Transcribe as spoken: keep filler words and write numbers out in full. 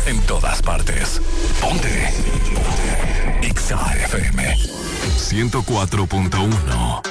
En todas partes. Ponte. Ponte. Exa F M ciento cuatro punto uno.